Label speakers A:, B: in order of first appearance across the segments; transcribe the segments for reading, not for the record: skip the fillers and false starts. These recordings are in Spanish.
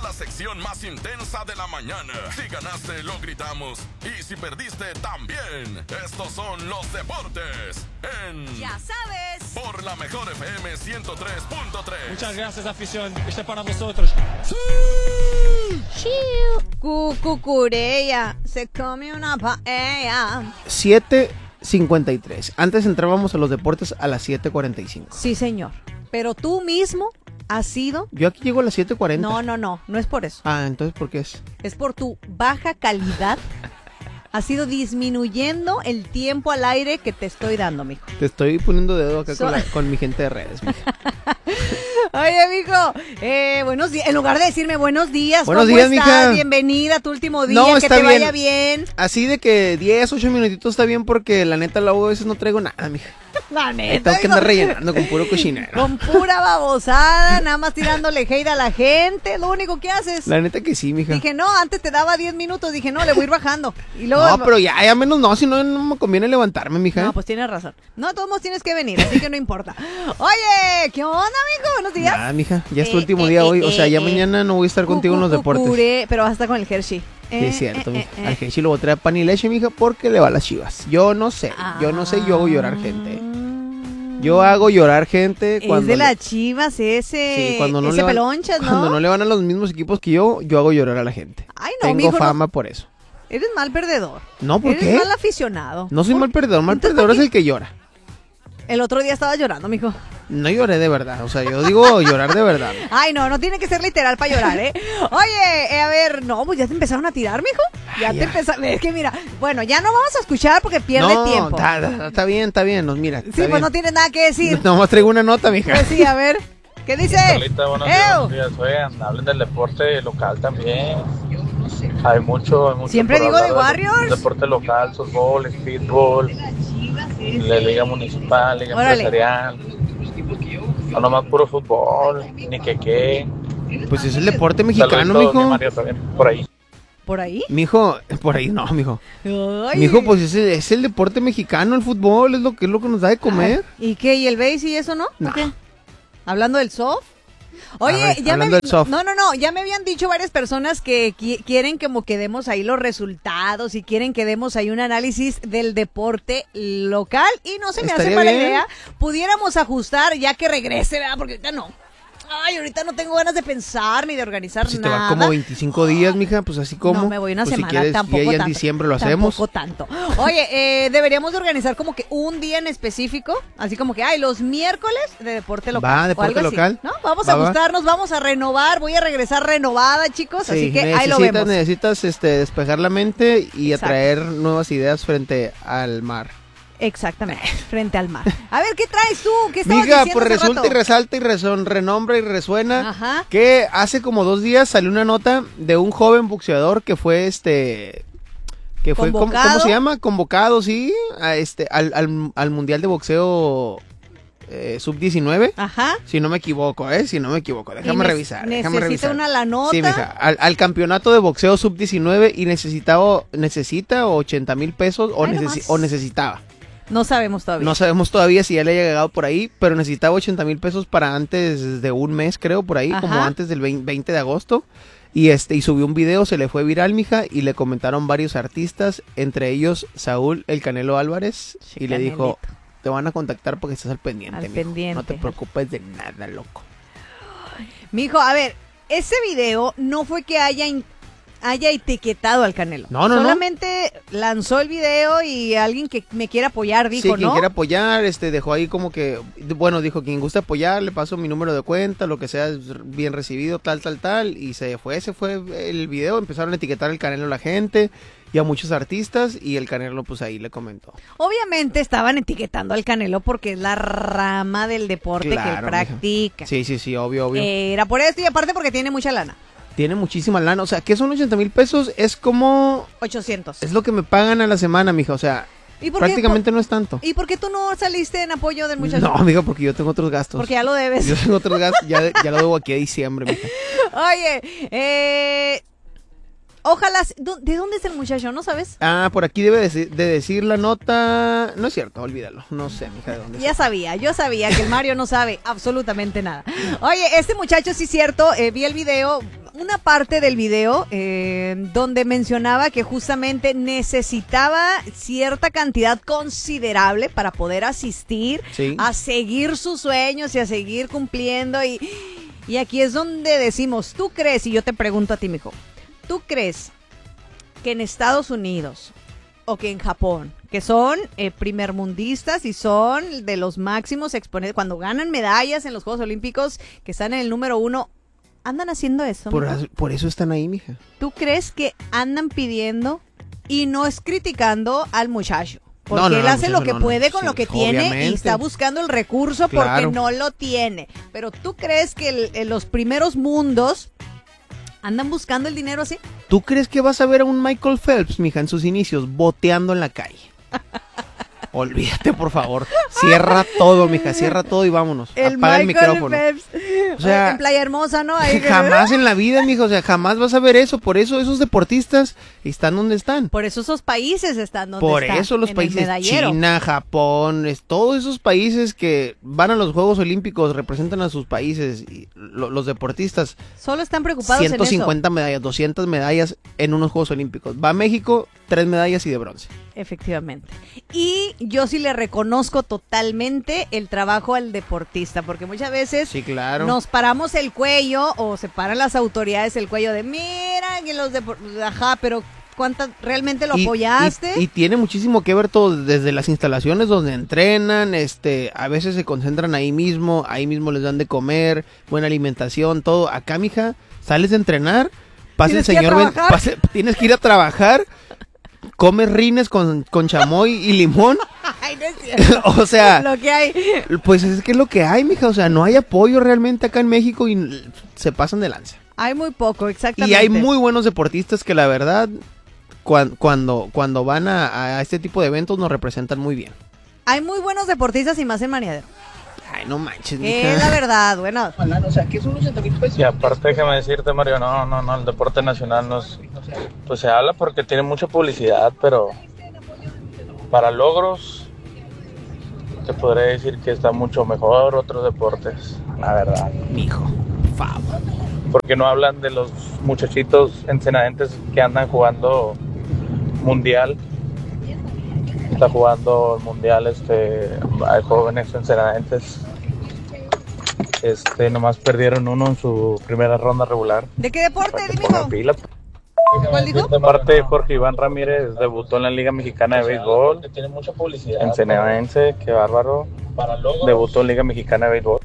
A: la sección más intensa de la mañana. Si ganaste, lo gritamos. Y si perdiste, también. Estos son los deportes
B: Ya sabes.
A: por la mejor FM 103.3.
C: Muchas gracias, afición. Este es para vosotros.
B: Cucureya se come una paella.
D: 7:53. Antes entrábamos a los deportes a las 7:45.
B: Sí, señor. Pero tú mismo has sido...
D: Yo aquí llego a las 7:40.
B: No es por eso.
D: Ah, entonces ¿por qué es?
B: Es por tu baja calidad. Has ido disminuyendo el tiempo al aire que te estoy dando, mijo.
D: Te estoy poniendo dedo acá con mi gente de redes, mija.
B: Oye, mijo, buenos días. En lugar de decirme buenos días,
D: Buenos
B: ¿cómo
D: días,
B: estás?
D: mija.
B: Bienvenida a tu último día,
D: No,
B: que
D: está
B: te
D: bien.
B: vaya bien.
D: Así de que 10, 8 minutitos está bien porque la neta luego a veces no traigo nada, mija.
B: La neta.
D: Tengo que andar rellenando con puro cochinero.
B: Con pura babosada, nada más tirándole hate a la gente, lo único que haces.
D: La neta que sí, mija.
B: Dije, no, antes te daba 10 minutos, dije, no, le voy a ir bajando. Y luego,
D: No, pero ya menos no, si no, no me conviene levantarme, mija.
B: no, pues tienes razón. No, de todos modos tienes que venir, así que no importa. Oye, ¿qué onda, amigo? Buenos días.
D: Nada, mija, ya es tu último día hoy. O sea, ya mañana no voy a estar contigo en los deportes.
B: Cucuré, pero vas a estar con el Hershey.
D: Sí, es cierto, mija. Al Genchi lo voy a traer pan y leche, mija, porque le va a las Chivas. Yo no sé, yo hago llorar gente. Yo hago llorar gente cuando...
B: Es de las Chivas ese,
D: Sí, cuando no
B: ese
D: le van,
B: pelonchas, ¿no?
D: Cuando no le van a los mismos equipos que yo hago llorar a la gente.
B: Ay, no,
D: Tengo
B: mijo,
D: fama por eso.
B: Eres mal perdedor.
D: No, ¿por
B: Eres
D: qué?
B: mal aficionado.
D: No soy mal perdedor, mal
B: Entonces,
D: perdedor
B: ¿por
D: es el que llora.
B: El otro día estaba llorando, mijo.
D: No lloré de verdad, o sea, yo digo llorar de verdad.
B: Ay, no tiene que ser literal para llorar, ¿eh? Oye, a ver, no, pues ya te empezaron a tirar, mijo. Ya te empezaron. Es que mira, bueno, ya no vamos a escuchar porque pierde tiempo.
D: Está bien, nos mira.
B: Sí, pues no tienes nada que decir.
D: Nomás traigo una nota, mija.
B: Pues sí, a ver, ¿qué dice?
E: Carlita, buenos días. Oigan, hablen del deporte local también. Hay mucho
B: Siempre
E: por
B: digo
E: hablar
B: de Warriors.
E: Deporte local, softball, speedball, la liga municipal, liga
B: Órale.
E: empresarial. No nomás puro fútbol, ni qué.
D: Pues es el deporte mexicano,
E: Saluditos, mi
D: mijo.
E: Mario, también por ahí.
B: ¿Por ahí?
D: Mijo, por ahí no, mijo.
B: Ay.
D: Mijo, pues es el deporte mexicano, el fútbol, es lo que nos da de comer.
B: ¿Y qué? ¿Y el base y eso no?
D: No.
B: ¿O qué? ¿Hablando del soft? Oye,
D: A ver,
B: ya
D: hablando del soft.
B: No, ya me habían dicho varias personas que quieren como que demos ahí los resultados y quieren que demos ahí un análisis del deporte local y no se me hace
D: Estaría
B: mala
D: bien.
B: idea. Pudiéramos ajustar ya que regrese, ¿verdad? Porque ahorita no. Ay, ahorita no tengo ganas de pensar ni de organizar
D: Si te
B: nada.
D: va como 25 días, mija, pues así como.
B: No, me voy una
D: pues
B: semana,
D: si quieres,
B: tampoco
D: ya en
B: tanto.
D: diciembre lo hacemos.
B: Tampoco tanto. Oye, deberíamos de organizar como que un día en específico, así como que, los miércoles de deporte local.
D: Va,
B: o
D: deporte
B: algo así,
D: local.
B: ¿no? Vamos
D: Va,
B: a
D: va.
B: gustarnos, vamos a renovar, voy a regresar renovada, chicos, así que ahí lo vemos.
D: Necesitas despejar la mente y
B: Exacto.
D: atraer nuevas ideas frente al mar.
B: Exactamente, frente al mar. A ver, ¿qué traes tú? ¿Qué estabas
D: Mija,
B: diciendo
D: pues
B: hace
D: resulta
B: rato?
D: y resalta y renombra y resuena
B: Ajá.
D: que hace como 2 días salió una nota de un joven boxeador que fue que fue ¿cómo
B: ¿Convocado?
D: se llama? Convocado, sí, a al Mundial de Boxeo Sub-19.
B: Ajá.
D: Si no me equivoco, déjame revisar.
B: Necesita una la nota.
D: Sí, mija, al campeonato de boxeo Sub-19 y necesita 80,000 pesos
B: Ay, nomás.
D: o necesitaba.
B: No sabemos todavía.
D: No sabemos todavía si ya le haya llegado por ahí, pero necesitaba 80,000 pesos para antes de un mes, creo, por ahí,
B: Ajá.
D: como antes del 20 de agosto. Y subió un video, se le fue viral, mija, y le comentaron varios artistas, entre ellos Saúl El Canelo Álvarez,
B: Sí,
D: y le dijo,
B: Canelito.
D: te van a contactar porque estás al pendiente,
B: Al
D: mijo.
B: pendiente.
D: No te preocupes de nada, loco.
B: Mijo, a ver, ese video no fue que haya etiquetado al Canelo.
D: No.
B: Solamente lanzó el video y alguien que me quiera apoyar dijo,
D: Sí, quien
B: ¿no?
D: quiera apoyar, dejó ahí como que, bueno, dijo, quien gusta apoyar, le paso mi número de cuenta, lo que sea es bien recibido, tal, y ese fue el video, empezaron a etiquetar el Canelo a la gente y a muchos artistas, y el Canelo pues ahí le comentó.
B: Obviamente estaban etiquetando al Canelo porque es la rama del deporte
D: Claro,
B: que él
D: mija.
B: practica.
D: Sí, obvio.
B: Era por esto y aparte porque tiene mucha lana.
D: Tiene muchísima lana, o sea, ¿qué son 80,000 pesos? Es como,
B: 800.
D: es lo que me pagan a la semana, mija, o sea,
B: ¿Y por qué-
D: prácticamente no es tanto.
B: ¿Y por qué tú no saliste en apoyo del muchacho?
D: No, amiga, porque yo tengo otros gastos.
B: Porque ya lo debes.
D: Yo tengo otros gastos, ya lo debo aquí a diciembre, mija.
B: Oye, ojalá... ¿De dónde es el muchacho? ¿No sabes?
D: Ah, por aquí debe de decir la nota. No es cierto, olvídalo. No sé, mija, de dónde es.
B: Yo sabía que el Mario no sabe absolutamente nada. Oye, este muchacho sí es cierto, vi el video, una parte del video donde mencionaba que justamente necesitaba cierta cantidad considerable para poder asistir a seguir sus sueños y a seguir cumpliendo. Y aquí es donde decimos, ¿tú crees? Y yo te pregunto a ti, mijo, ¿tú crees que en Estados Unidos o que en Japón, que son primermundistas y son de los máximos exponentes, cuando ganan medallas en los Juegos Olímpicos, que están en el número 1, andan haciendo eso?
D: Por eso están ahí, mija.
B: ¿Tú crees que andan pidiendo y no es criticando al muchacho? Porque
D: No,
B: él hace lo que puede con
D: sí,
B: lo que tiene
D: obviamente.
B: y está buscando el recurso porque no lo tiene. Pero ¿tú crees que los primeros mundos andan buscando el dinero así?
D: ¿Tú crees que vas a ver a un Michael Phelps, mija, en sus inicios, boteando en la calle? Olvídate, por favor. Cierra todo, mija, cierra todo y vámonos. Apaga el micrófono.
B: Phelps.
D: O sea,
B: en Playa Hermosa, ¿no? Ahí,
D: jamás en la vida, mija, o sea, jamás vas a ver eso. Por eso esos deportistas están donde están.
B: Por eso esos países están donde
D: Por
B: están.
D: eso los
B: en el
D: países,
B: medallero.
D: China, Japón, todos esos países que van a los Juegos Olímpicos, representan a sus países, y los deportistas.
B: Solo están preocupados
D: 150 medallas, 200 medallas en unos Juegos Olímpicos. Va a México, 3 medallas y de bronce.
B: Efectivamente. Y yo sí le reconozco totalmente el trabajo al deportista, porque muchas veces
D: Sí, claro.
B: nos paramos el cuello o se paran las autoridades el cuello de mira que los deportistas, ajá, pero ¿cuántas realmente lo apoyaste?
D: Y tiene muchísimo que ver todo, desde las instalaciones donde entrenan, a veces se concentran ahí mismo les dan de comer, buena alimentación, todo. Acá, mija, sales de entrenar, pasa el señor, tienes que ir a trabajar, comes rines con chamoy y limón.
B: Ay, no es cierto.
D: O sea,
B: lo que hay.
D: Pues es que es lo que hay, mija, o sea, no hay apoyo realmente acá en México y se pasan de lanza.
B: Hay muy poco, exactamente.
D: Y hay muy buenos deportistas que la verdad, cuando van a este tipo de eventos nos representan muy bien.
B: Hay muy buenos deportistas y más en Maniadero.
D: Ay, no manches,
B: Es la verdad, bueno.
E: O sea, ¿qué son los 80,000 pesos? Y aparte, déjame decirte, Mario, no, el deporte nacional no es... Pues se habla porque tiene mucha publicidad, pero para logros te podré decir que está mucho mejor otros deportes, la verdad.
D: Mijo, por favor.
E: Porque no hablan de los muchachitos ensenadenses que andan jugando mundial. Está jugando el mundial, hay jóvenes ensenadenses. Nomás perdieron uno en su primera ronda regular.
B: ¿De qué deporte,
E: Para que
B: mijo?
E: pongan pila.
B: ¿Cuál dijo?
E: Aparte, Jorge Iván Ramírez debutó en la Liga Mexicana de Béisbol. Tiene mucha publicidad. Ensenadense, qué bárbaro. Debutó en Liga Mexicana de Béisbol.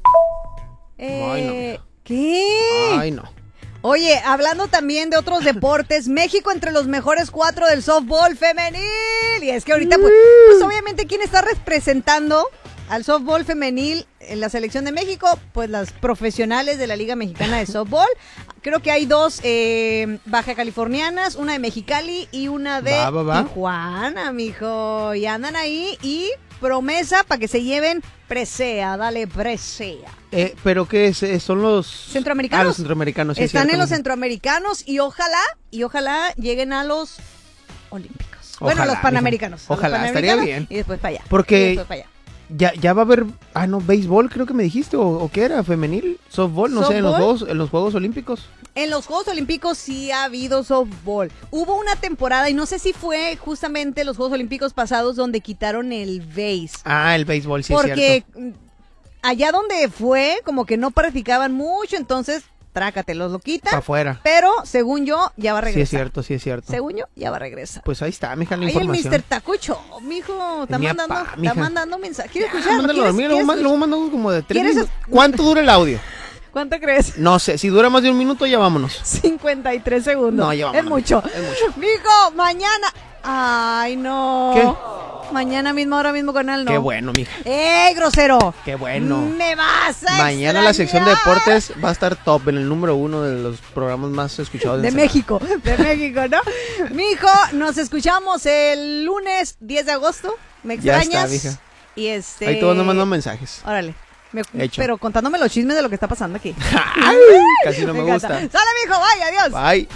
D: Ay, no.
B: ¿Qué?
D: Ay, no.
B: Oye, hablando también de otros deportes, México entre los mejores 4 del softball femenil. Y es que ahorita, pues obviamente, ¿quién está representando al softball femenil en la selección de México? Pues las profesionales de la Liga Mexicana de Softball. Creo que hay 2 baja californianas, una de Mexicali y una de Tijuana, mijo. Y andan ahí y promesa para que se lleven presea, dale presea.
D: ¿Pero qué es? ¿Son los
B: centroamericanos?
D: Los centroamericanos, sí.
B: Están en los centroamericanos y ojalá lleguen a los olímpicos.
D: Ojalá,
B: bueno, los panamericanos.
D: Ojalá,
B: los
D: estaría bien.
B: Y después para allá.
D: Porque ya va a haber, béisbol creo que me dijiste, o qué era, femenil, softball, no sé, en los Juegos Olímpicos.
B: En los Juegos Olímpicos sí ha habido softball. Hubo una temporada, y no sé si fue justamente los Juegos Olímpicos pasados, donde quitaron el béis.
D: Ah, el béisbol, sí, es
B: porque
D: cierto.
B: Allá donde fue, como que no practicaban mucho, entonces, trácate, los lo quitan.
D: Para afuera.
B: Pero, según yo, ya va a regresar.
D: Sí es cierto.
B: Según yo, ya va a regresar.
D: Pues ahí está, mija, la
B: Ahí
D: información.
B: el Mr. Tacucho, mijo, está mandando mensaje. ¿Quieres
D: Ya,
B: escuchar?
D: mándalo a dormir, luego mandamos como de 3
B: ¿Quieres
D: minutos. ¿Cuánto dura el audio?
B: ¿Cuánto crees?
D: No sé, si dura más de un minuto ya vámonos.
B: 53 segundos.
D: No, ya vámonos.
B: Es mucho. Mijo, mañana. Ay, no.
D: ¿Qué?
B: Mañana mismo, ahora mismo canal, no.
D: Qué bueno, mija.
B: Grosero!
D: Qué bueno.
B: Me vas a
D: Mañana la sección de deportes va a estar top en el número 1 de los programas más escuchados
B: de México, ¿no? Mijo, nos escuchamos el lunes 10 de agosto. ¿Me extrañas?
D: Ya está, mija.
B: Y
D: ahí te van mandando mensajes.
B: Órale.
D: Hecho.
B: Pero contándome los chismes de lo que está pasando aquí.
D: Ay, casi no me gusta.
B: Sale, mijo, bye, adiós.
D: Bye.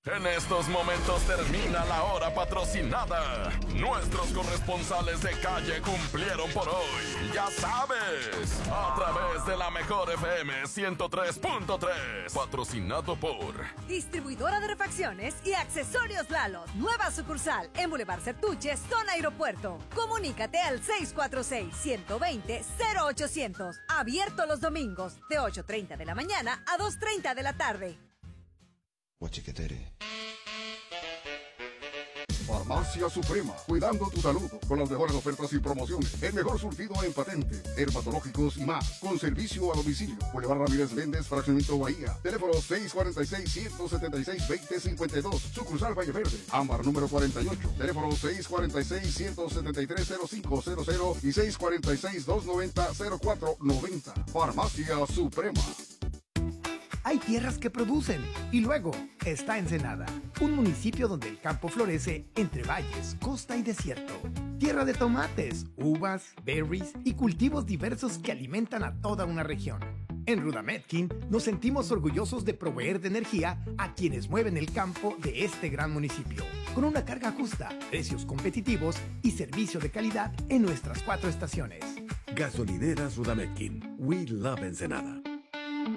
A: En estos momentos termina la hora patrocinada. Nuestros corresponsales de calle cumplieron por hoy. Ya sabes, a través de la mejor FM 103.3. Patrocinado por
F: Distribuidora de refacciones y accesorios Lalo. Nueva sucursal en Boulevard Certuche, zona aeropuerto. Comunícate al 646-120-0800. Abierto los domingos de 8:30 de la mañana a 2:30 de la tarde.
G: Guachiquetere.
H: Farmacia Suprema, cuidando tu salud con las mejores ofertas y promociones. El mejor surtido en patente, dermatológicos y más, con servicio a domicilio. Boulevard Ramírez Méndez, Fraccionamiento Bahía. Teléfono 646-176-2052. Sucursal Valle Verde. Ámbar número 48. Teléfono 646-173-0500 y 646-290-0490. Farmacia Suprema.
I: Hay tierras que producen y luego está Ensenada, un municipio donde el campo florece entre valles, costa y desierto. Tierra de tomates, uvas, berries y cultivos diversos que alimentan a toda una región. En Rudametkin nos sentimos orgullosos de proveer de energía a quienes mueven el campo de este gran municipio, con una carga justa, precios competitivos y servicio de calidad en nuestras 4 estaciones.
J: Gasolineras Rudametkin. We love Ensenada.